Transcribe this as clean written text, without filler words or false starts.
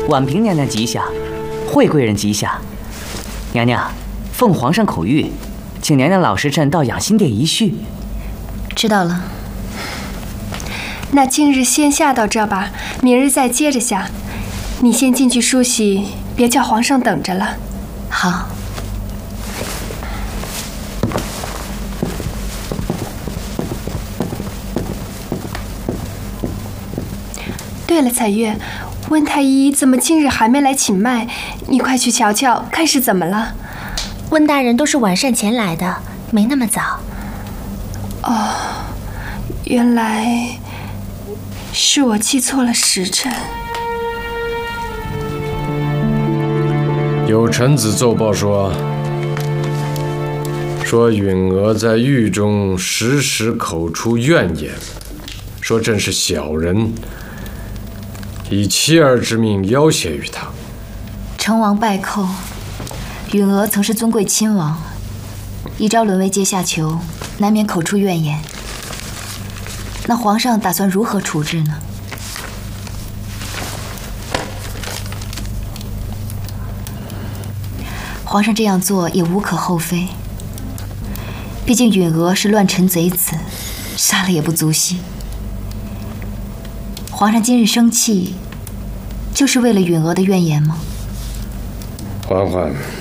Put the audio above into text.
婉平娘娘吉祥，惠贵人吉祥。娘娘，奉皇上口谕，请娘娘老时辰到养心殿一叙。 知道了。 那今日先下到这吧，明日再接着下。你先进去梳洗，别叫皇上等着了。 好。 对了，彩月，温太医怎么今日还没来请脉？你快去瞧瞧，看是怎么了。 温大人都是晚膳前来的，没那么早。 哦，原来是我记错了时辰。 有臣子奏报说允娥在狱中时时口出怨言，说朕是小人，以妻儿之命要挟于他。 成王败寇，允娥曾是尊贵亲王，一朝沦为阶下囚，难免口出怨言。那皇上打算如何处置呢？皇上这样做也无可厚非，毕竟允娥是乱臣贼子，杀了也不足惜。皇上今日生气，就是为了允娥的怨言吗？ 嬛嬛，